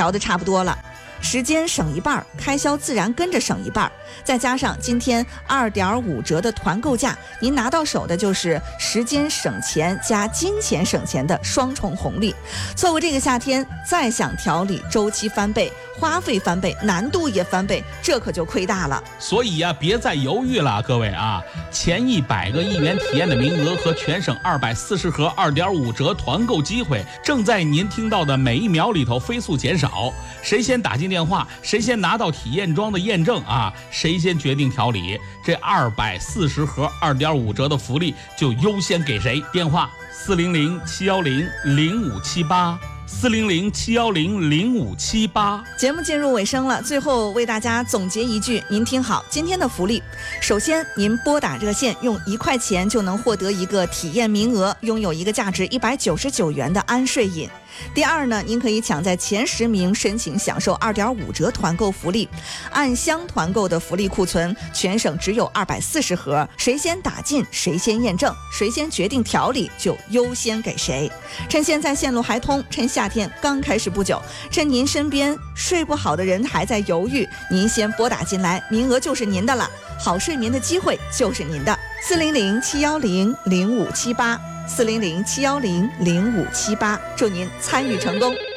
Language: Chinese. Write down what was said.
调的差不多了，时间省一半，开销自然跟着省一半，再加上今天2.5折的团购价，您拿到手的就是时间省钱加金钱省钱的双重红利。错过这个夏天，再想调理，周期翻倍，花费翻倍，难度也翻倍，这可就亏大了。 所以呀，别再犹豫了，各位啊！前100个1元体验的名额和全省240盒2.5折团购机会，正在您听到的每一秒里头飞速减少。谁先打进电话，谁先拿到体验装的验证啊，谁先决定调理，这240盒2.5折的福利就优先给谁。电话400-710-0578，400-710-0578。 节目进入尾声了，最后为大家总结一句，您听好今天的福利。首先，您拨打热线，用1块钱就能获得一个体验名额，拥有一个价值199元的安睡饮。第二呢，您可以抢在前10名申请享受2.5折团购福利，按箱团购的福利库存，全省只有240盒，谁先打进谁先验证，谁先决定调理就优先给谁。趁现在线路还通，趁夏天刚开始不久，趁您身边睡不好的人还在犹豫，您先拨打进来，名额就是您的了，好睡眠的机会就是您的。400-710-0578，400-710-0578，祝您参与成功。